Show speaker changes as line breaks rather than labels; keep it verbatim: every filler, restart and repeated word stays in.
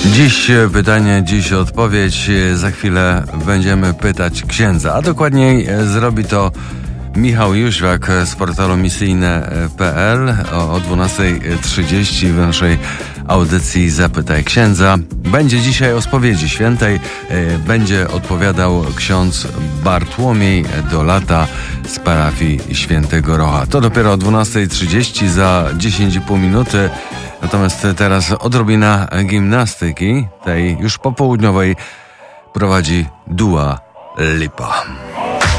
Dziś pytanie, dziś odpowiedź. Za chwilę będziemy pytać księdza, a dokładniej zrobi to Michał Jóźwiak z portalu misyjne kropka pe el o, o dwunasta trzydzieści w naszej audycji Zapytaj Księdza. Będzie dzisiaj o spowiedzi świętej. Będzie odpowiadał ksiądz Bartłomiej Dolata z parafii Świętego Rocha. To dopiero o dwunasta trzydzieści, za dziesięć i pół minuty. Natomiast teraz odrobina gimnastyki, tej już popołudniowej, prowadzi Dua Lipa.